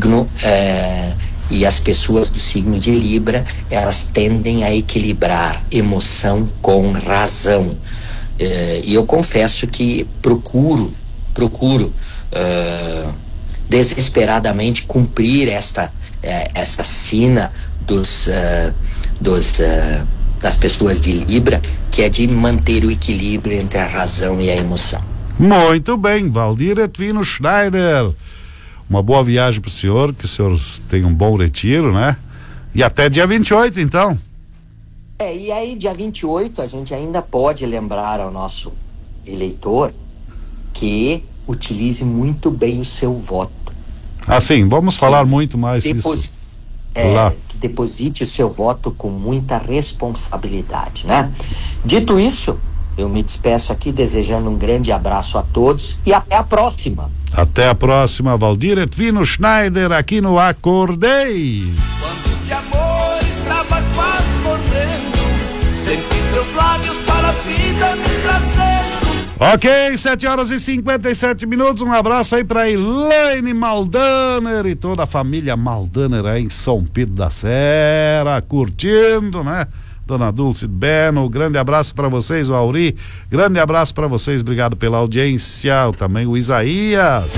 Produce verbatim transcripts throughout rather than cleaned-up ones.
signo, é, e as pessoas do signo de Libra, elas tendem a equilibrar emoção com razão. É, e eu confesso que procuro, procuro é, desesperadamente cumprir esta, é, essa sina dos, é, dos, é, das pessoas de Libra, que é de manter o equilíbrio entre a razão e a emoção. Muito bem, Valdir Etvino Schneider. Uma boa viagem pro senhor, que o senhor tenha um bom retiro, né? E até dia vinte e oito, então. É, e aí dia vinte e oito a gente ainda pode lembrar ao nosso eleitor que utilize muito bem o seu voto. Ah, sim, vamos falar muito mais Depos... isso. É, lá. que deposite o seu voto com muita responsabilidade, né? Dito isso, eu me despeço aqui desejando um grande abraço a todos e até a próxima. Até a próxima, Valdir Etvino Schneider, aqui no Acordei. Quando de amor estava quase morrendo, senti seus lábios para a vida me trazendo. Ok, sete horas e cinquenta e sete minutos. Um abraço aí pra Elaine Maldaner e toda a família Maldaner aí em São Pedro da Serra, curtindo, né? Dona Dulce Beno, grande abraço para vocês, o Auri, grande abraço para vocês, obrigado pela audiência, também o Isaías.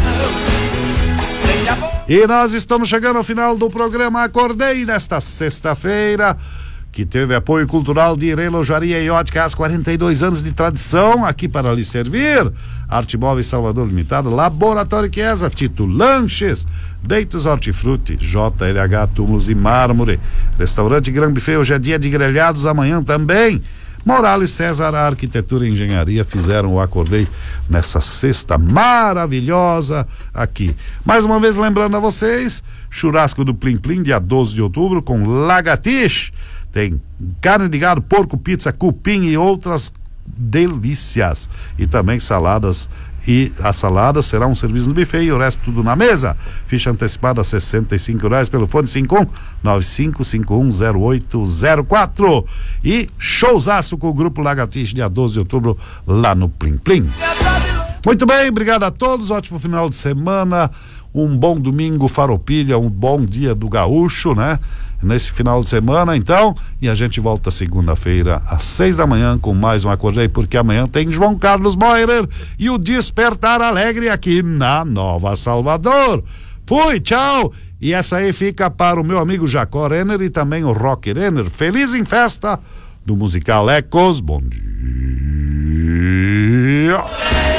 E nós estamos chegando ao final do programa Acordei nesta sexta-feira, que teve apoio cultural de Relojaria e Ótica, às quarenta e dois anos de tradição, aqui para lhe servir. Arte Móveis Salvador Limitada, Laboratório Chiesa, Tito Lanches, Deitos Hortifruti, J L H Túmulos e Mármore, Restaurante Gran Buffet, hoje é dia de grelhados, amanhã também. Morales César Arquitetura e Engenharia fizeram o Acordei nessa sexta maravilhosa aqui. Mais uma vez lembrando a vocês, churrasco do Plim Plim, dia doze de outubro, com Lagatix. Tem carne de gado, porco, pizza, cupim e outras delícias. E também saladas. E a salada será um serviço no buffet e o resto tudo na mesa. Ficha antecipada a sessenta e cinco reais pelo fone cinco um nove cinco cinco um zero oito zero quatro. E showzaço com o Grupo Lagatix, dia doze de outubro, lá no Plim Plim. Muito bem, obrigado a todos, ótimo final de semana, um bom domingo Farroupilha, um bom dia do gaúcho, né? Nesse final de semana, então, e a gente volta segunda-feira às seis da manhã com mais um Acordei, porque amanhã tem João Carlos Moirer e o Despertar Alegre aqui na Nova Salvador. Fui, tchau! E essa aí fica para o meu amigo Jacó Renner e também o Rock Renner. Feliz em festa do musical Ecos. Bom dia!